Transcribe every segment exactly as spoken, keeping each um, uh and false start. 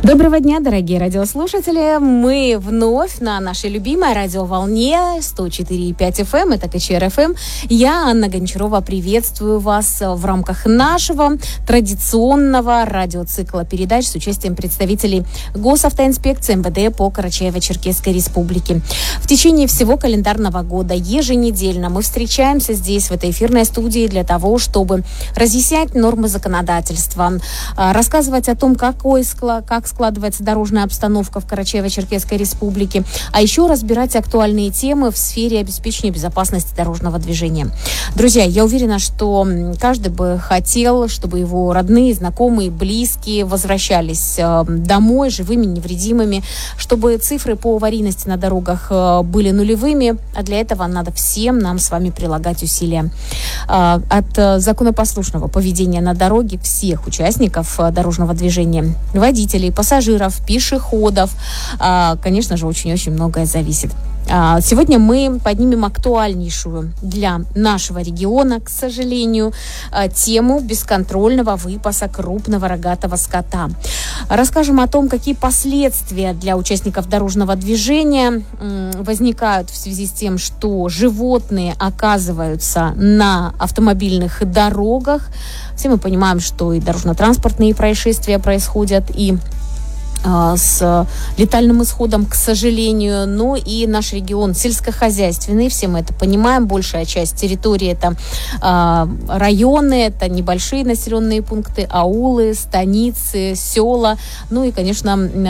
Доброго дня, дорогие радиослушатели. Мы вновь на нашей любимой радиоволне сто четыре и пять эф эм, это ка че эр эф эм. Я, Анна Гончарова, приветствую вас в рамках нашего традиционного радиоцикла передач с участием представителей Госавтоинспекции эм вэ дэ по Карачаево-Черкесской республике. В течение всего календарного года еженедельно мы встречаемся здесь, в этой эфирной студии, для того, чтобы разъяснять нормы законодательства, рассказывать о том, какой склад, как складывается дорожная обстановка в Карачаево-Черкесской республике, а еще разбирать актуальные темы в сфере обеспечения безопасности дорожного движения. Друзья, я уверена, что каждый бы хотел, чтобы его родные, знакомые, близкие возвращались домой живыми, невредимыми, чтобы цифры по аварийности на дорогах были нулевыми, а для этого надо всем нам с вами прилагать усилия. От законопослушного поведения на дороге всех участников дорожного движения, водителей, пассажиров, пешеходов, конечно же, очень-очень многое зависит. Сегодня мы поднимем актуальнейшую для нашего региона, к сожалению, тему бесконтрольного выпаса крупного рогатого скота. Расскажем о том, какие последствия для участников дорожного движения возникают в связи с тем, что животные оказываются на автомобильных дорогах. Все мы понимаем, что и дорожно-транспортные происшествия происходят, и с летальным исходом, к сожалению, но и наш регион сельскохозяйственный, все мы это понимаем, большая часть территории это э, районы, это небольшие населенные пункты, аулы, станицы, села, ну и, конечно,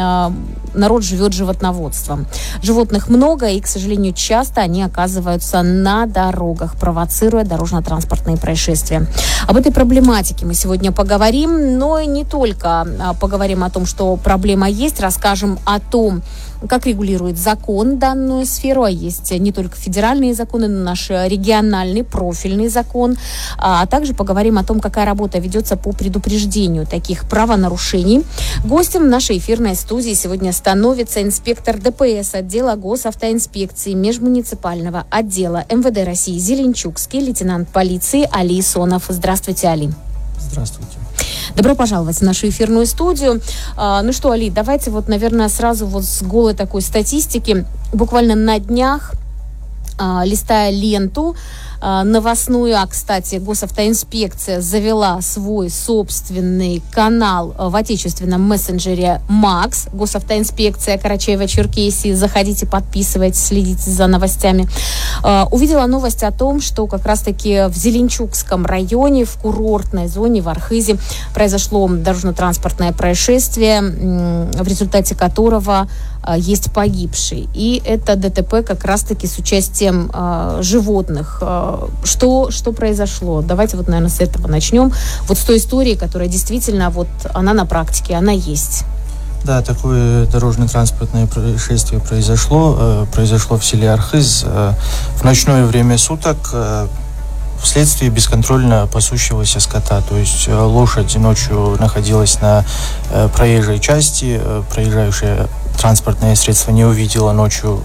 э, народ живет животноводством. Животных много, и, к сожалению, часто они оказываются на дорогах, провоцируя дорожно-транспортные происшествия. Об этой проблематике мы сегодня поговорим, но и не только поговорим о том, что проблема есть, расскажем о том, как регулирует закон данную сферу, а есть не только федеральные законы, но и наш региональный профильный закон, а также поговорим о том, какая работа ведется по предупреждению таких правонарушений. Гостем нашей эфирной студии сегодня становится инспектор дэ пэ эс отдела Госавтоинспекции межмуниципального отдела эм вэ дэ России Зеленчукский лейтенант полиции Али Сонов. Здравствуйте, Али. Здравствуйте. Добро пожаловать в нашу эфирную студию. А, ну что, Али, давайте вот, наверное, сразу вот с голой такой статистики. Буквально на днях, а, листая ленту а, новостную, а, кстати, Госавтоинспекция завела свой собственный канал в отечественном мессенджере Макс. Госавтоинспекция Карачаево-Черкесии. Заходите, подписывайтесь, следите за новостями. А, увидела новость о том, что как раз-таки в Зеленчукском районе, в курортной зоне, в Архизе, произошло дорожно-транспортное происшествие, в результате которого а, есть погибший. И это дэ тэ пэ как раз-таки с участием а, животных. Что, что произошло? Давайте вот, наверное, с этого начнем. Вот с той истории, которая действительно, вот она на практике, она есть. Да, такое дорожно-транспортное происшествие произошло. Произошло в селе Архиз в ночное время суток вследствие бесконтрольно пасущегося скота. То есть лошадь ночью находилась на проезжей части, проезжающее транспортное средство не увидело ночью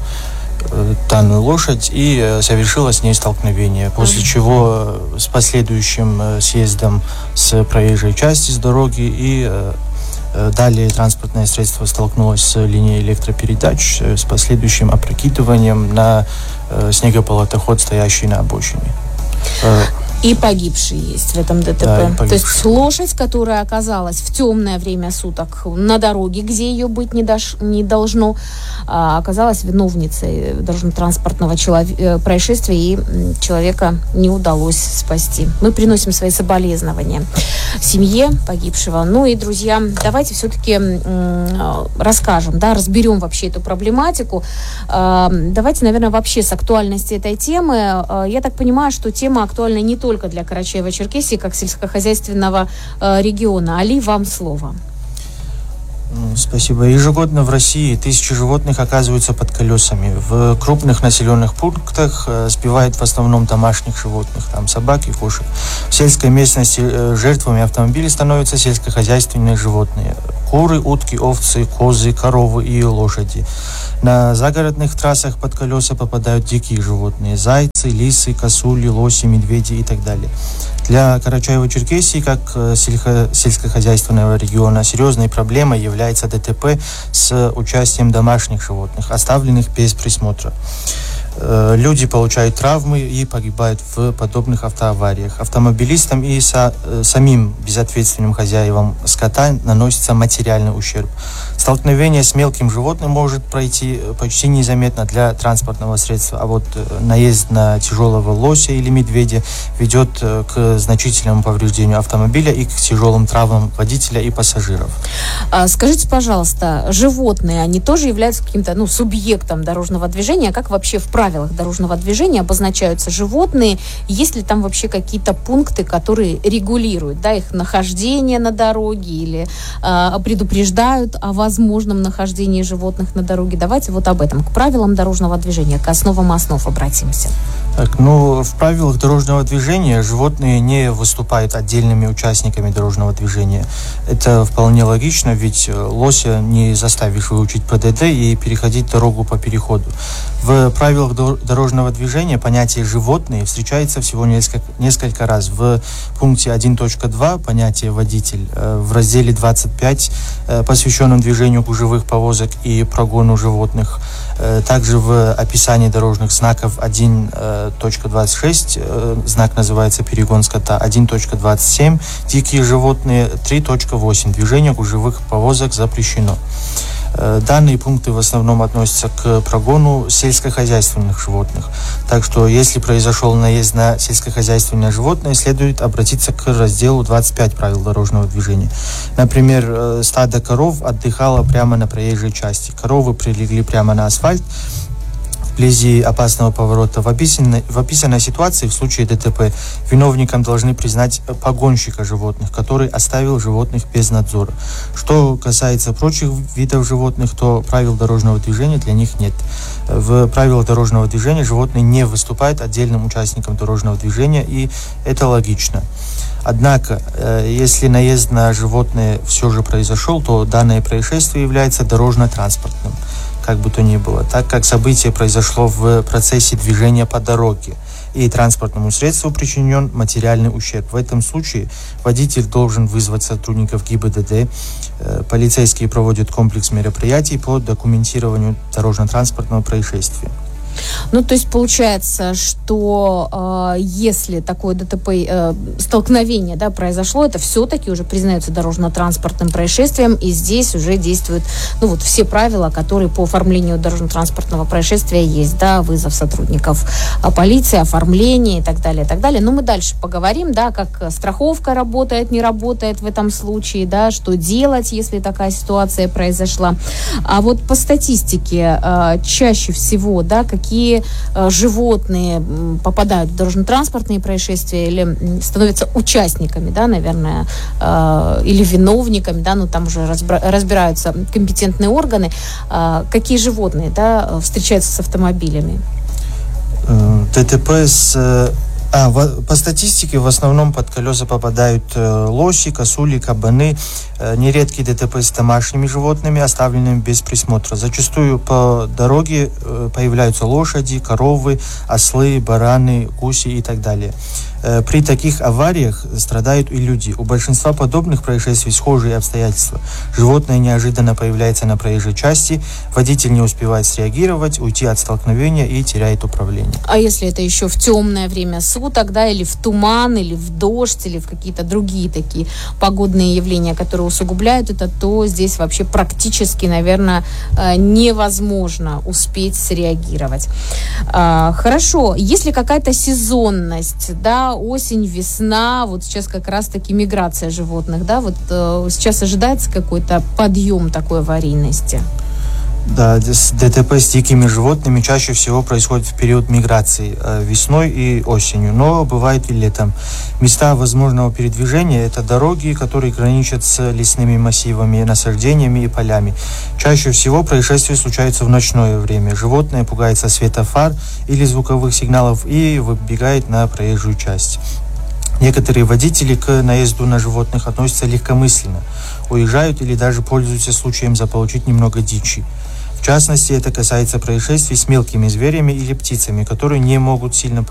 данную лошадь и совершила с ней столкновение, после mm-hmm. чего с последующим съездом с проезжей части с дороги и далее транспортное средство столкнулось с линией электропередач с последующим опрокидыванием на снегополотоход, стоящий на обочине. И погибшие есть в этом дэ тэ пэ. Да, то есть лошадь, которая оказалась в темное время суток на дороге, где ее быть не, дош... не должно, а оказалась виновницей дорожно-транспортного челов... происшествия, и человека не удалось спасти. Мы приносим свои соболезнования семье погибшего. Ну и, друзья, давайте все-таки м- расскажем, да, разберем вообще эту проблематику. А, давайте, наверное, вообще с актуальности этой темы. А, я так понимаю, что тема актуальна не только для Карачаево-Черкесии, как сельскохозяйственного э, региона. Али, вам слово. Спасибо. Ежегодно в России тысячи животных оказываются под колесами. В крупных населенных пунктах э, сбивают в основном домашних животных, там собак и кошек. В сельской местности э, жертвами автомобилей становятся сельскохозяйственные животные. куры, утки, овцы, козы, коровы и лошади. На загородных трассах под колеса попадают дикие животные: зайцы, лисы, косули, лоси, медведи и так далее. Для Карачаево-Черкесии, как сельхо- сельскохозяйственного региона, серьезной проблемой является ДТП с участием домашних животных, оставленных без присмотра. Люди получают травмы и погибают в подобных автоавариях. Автомобилистам и со, самим безответственным хозяевам скота наносится материальный ущерб. Столкновение с мелким животным может пройти почти незаметно для транспортного средства, а вот наезд на тяжелого лося или медведя ведет к значительному повреждению автомобиля и к тяжелым травмам водителя и пассажиров. А, скажите, пожалуйста, животные, они тоже являются каким-то, ну, субъектом дорожного движения? Как вообще в правилах дорожного движения обозначаются животные? Есть ли там вообще какие-то пункты, которые регулируют, да, их нахождение на дороге или э, предупреждают о возможном нахождении животных на дороге? Давайте вот об этом, к правилам дорожного движения, к основам основ обратимся. Так, ну, в правилах дорожного движения животные не выступают отдельными участниками дорожного движения. Это вполне логично, ведь лося не заставишь выучить ПДД и переходить дорогу по переходу. В правилах дорожного движения понятие «животные» встречается всего несколько, несколько раз. В пункте один точка два понятие «водитель», в разделе двадцать пять, посвященном движению гужевых повозок и прогону животных. Также в описании дорожных знаков один точка двадцать шесть, знак называется «Перегон скота», один точка двадцать семь, «Дикие животные», три точка восемь, «Движение гужевых повозок запрещено». Данные пункты в основном относятся к прогону сельскохозяйственных животных. Так что, если произошел наезд на сельскохозяйственное животное, следует обратиться к разделу двадцать пять правил дорожного движения. Например, стадо коров отдыхало прямо на проезжей части. Коровы прилегли прямо на асфальт вблизи опасного поворота. В описанной, в описанной ситуации в случае ДТП виновником должны признать погонщика животных, который оставил животных без надзора. Что касается прочих видов животных, то правил дорожного движения для них нет. В правилах дорожного движения животные не выступают отдельным участником дорожного движения, и это логично. Однако, если наезд на животное все же произошел, то данное происшествие является дорожно-транспортным. Как бы то ни было, так как событие произошло в процессе движения по дороге и транспортному средству причинен материальный ущерб. В этом случае водитель должен вызвать сотрудников ГИБДД. Полицейские проводят комплекс мероприятий по документированию дорожно-транспортного происшествия. Ну, то есть получается, что э, если такое ДТП, э, столкновение, да, произошло, это все-таки уже признается дорожно-транспортным происшествием, и здесь уже действуют, ну, вот все правила, которые по оформлению дорожно-транспортного происшествия есть, да, вызов сотрудников полиции, оформление и так далее, и так далее. Но мы дальше поговорим, да, как страховка работает, не работает в этом случае, да, что делать, если такая ситуация произошла. А вот по статистике э, чаще всего, да, какие какие э, животные попадают в дорожно-транспортные происшествия или становятся участниками, да, наверное, э, или виновниками, да, ну там уже разбра- разбираются компетентные органы. Э, какие животные, да, встречаются с автомобилями? ДТП с... А, в, по статистике в основном под колеса попадают э, лоси, косули, кабаны, э, нередки ДТП с домашними животными, оставленными без присмотра. Зачастую по дороге э, появляются лошади, коровы, ослы, бараны, гуси и так далее. Э, при таких авариях страдают и люди. У большинства подобных происшествий схожие обстоятельства. Животное неожиданно появляется на проезжей части, водитель не успевает среагировать, уйти от столкновения и теряет управление. А если это еще в темное время суток, тогда или в туман, или в дождь, или в какие-то другие такие погодные явления, которые усугубляют это, то здесь вообще практически, наверное, невозможно успеть среагировать. Хорошо, есть ли какая-то сезонность, да, осень, весна, вот сейчас как раз-таки миграция животных, да, вот сейчас ожидается какой-то подъем такой аварийности? Да, ДТП с дикими животными чаще всего происходит в период миграции, весной и осенью, но бывает и летом. Места возможного передвижения – это дороги, которые граничат с лесными массивами, насаждениями и полями. Чаще всего происшествия случаются в ночное время. Животное пугается света фар или звуковых сигналов и выбегает на проезжую часть. Некоторые водители к наезду на животных относятся легкомысленно, уезжают или даже пользуются случаем заполучить немного дичи. В частности, это касается происшествий с мелкими зверями или птицами, которые не могут сильно